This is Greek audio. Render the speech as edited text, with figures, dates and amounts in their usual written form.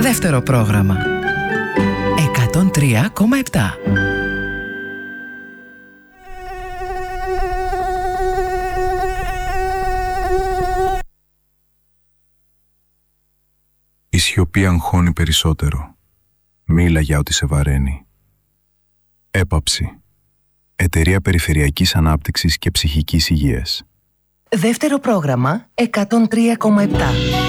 Δεύτερο πρόγραμμα 103,7. Η σιωπή αγχώνει περισσότερο. Μίλα για ό,τι σε βαραίνει. Έπαψη. Εταιρεία Περιφερειακής Ανάπτυξης και Ψυχικής Υγείας. Δεύτερο πρόγραμμα 103,7.